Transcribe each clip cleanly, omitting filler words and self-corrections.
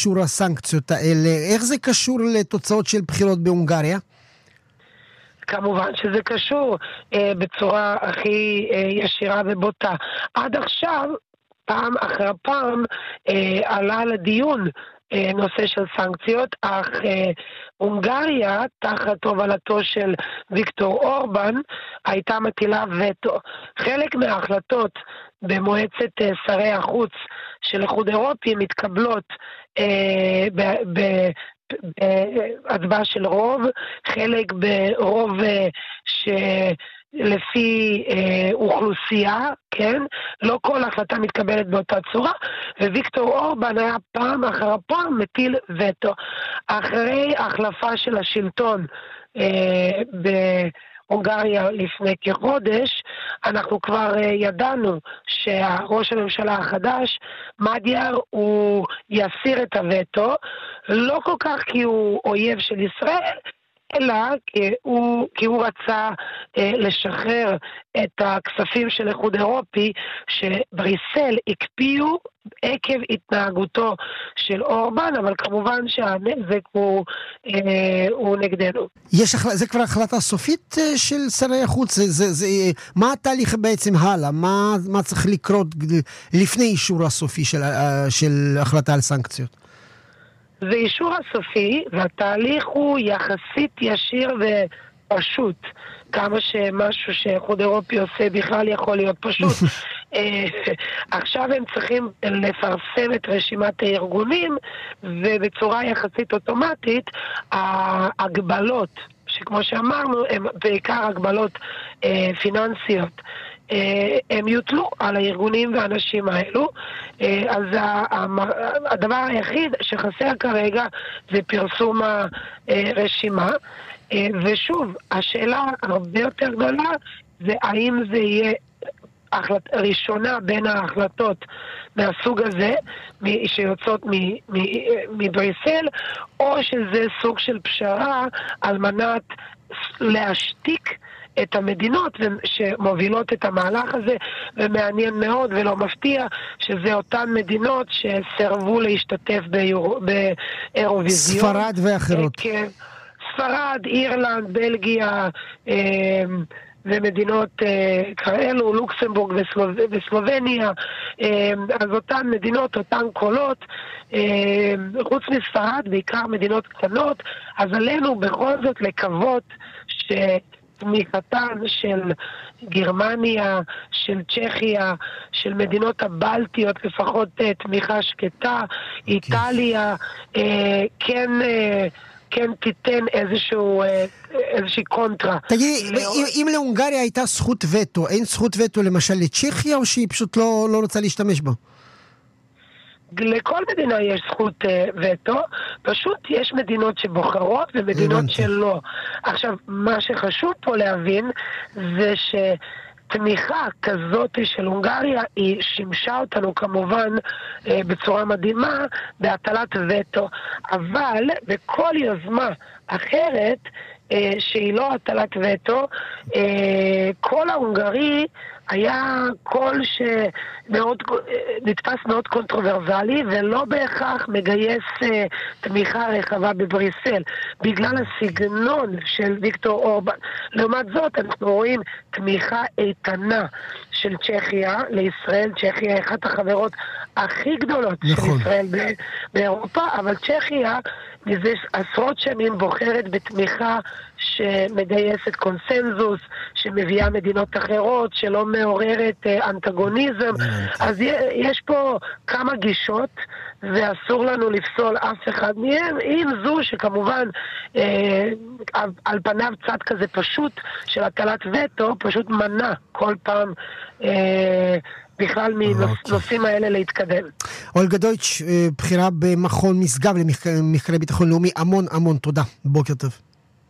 אישור הסנקציות האלה, איך זה קשור לתוצאות של בחירות בהונגריה? כמובן שזה קשור בצורה הכי ישירה ובוטה. עד עכשיו, פעם אחר פעם, עלה לדיון נושא של סנקציות, אך הונגריה, תחת הובלתו של ויקטור אורבן, הייתה מטילה וטו. חלק מההחלטות במועצת שרי החוץ של איחוד אירופי מתקבלות בהצבעה של רוב, חלק ברוב לפי אוכלוסייה, כן? לא כל החלטה מתקבלת באותה צורה, וויקטור אורבן היה פעם אחר פעם מטיל וטו. אחרי החלפה של השלטון בהונגריה לפני כחודש, אנחנו כבר ידענו שהראש הממשלה החדש, מדיאר, הוא יסיר את הווטו, לא כל כך כי הוא אויב של ישראל, אלא כי הוא רצה לשחרר את הכספים של איחוד אירופי שבריסל הקפיאו עקב התנהגותו של אורבן, אבל כמובן שהנזק הוא נגדנו. זה כבר החלטה סופית של שרי החוץ? מה התהליך בעצם הלאה? מה צריך לקרות לפני אישור הסופי של החלטה על סנקציות? זה אישור הסופי, והתהליך הוא יחסית ישיר ופשוט. כמה שמשהו שאיחוד אירופי עושה בכלל יכול להיות פשוט. עכשיו הם צריכים לפרסם את רשימת הארגונים, ובצורה יחסית אוטומטית, ההגבלות, שכמו שאמרנו, הן בעיקר הגבלות פיננסיות, הם יוטלו על הארגונים והאנשים האלו. אז הדבר היחיד שחסר כרגע זה פרסום הרשימה, ושוב, השאלה הרבה יותר גדולה זה האם זה יהיה ראשונה בין ההחלטות מהסוג הזה שיוצאות מבריסל, או שזה סוג של פשרה על מנת להשתיק את המדינות שמובילות את המהלך הזה, ומעניין מאוד ולא מפתיע שזה אותן מדינות שסרבו להשתתף באירוויזיון. ספרד ואחרות. ספרד, אירלנד, בלגיה ומדינות כאלו, לוקסמבורג וסלובניה, אז אותן מדינות, אותן קולות, חוץ מספרד, בעיקר מדינות קטנות, אז עלינו בכל זאת לקוות תמיכתן של גרמניה, של צ'כיה, של מדינות הבלטיות, לפחות תמיכה שקטה, איטליה, כן תיתן איזושהי קונטרה. תגידי, אם להונגריה הייתה זכות וטו, אין זכות וטו למשל לצ'כיה, או שהיא פשוט לא רוצה להשתמש בה? לכל מדינה יש זכות וטו, פשוט יש מדינות שבוחרות ומדינות שלא. עכשיו, מה שחשוב פה להבין זה שתמיכה כזאת של הונגריה היא שימשה אותנו כמובן בצורה מדהימה בהטלת וטו, אבל בכל יוזמה אחרת שהיא לא הטלת וטו, כל ההונגרי היה קול שמאוד נתפס מאוד קונטרוברזלי ולא בהכרח מגייס תמיכה רחבה בבריסל בגלל הסגנון של ויקטור אורבן. לעומת זאת אנחנו רואים תמיכה איתנה של צ'כיה לישראל. צ'כיה היא אחת החברות הכי גדולות של ישראל באירופה, אבל צ'כיה מזה עשרות שנים בוחרת בתמיכה שמגייסת קונסנזוס, שמביאה מדינות אחרות, שלא מעוררת אנטגוניזם. אז יש פה כמה גישות, ואסור לנו לפסול אף אחד מהם, עם זו שכמובן על פניו צד כזה פשוט של הטלת וטו, פשוט מנע כל פעם בכלל מנושאים האלה להתקדם. אולגה דויטש, בחירה במכון משגב למחקרי ביטחון לאומי, המון туда. Бокер тов.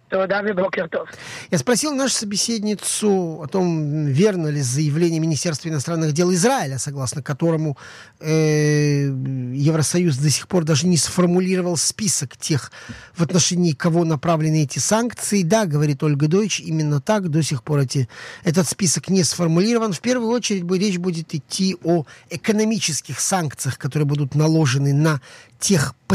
Я спросил нашу собеседницу о том, верно ли заявление Министерства иностранных дел Израиля, согласно которому Евросоюз до сих пор даже не сформулировал список тех, в отношении кого направлены эти санкции. Да, говорит Ольга Дойч, именно так, до сих пор этот список не сформулирован. В первую очередь речь будет идти о экономических санкциях, которые будут наложены на тех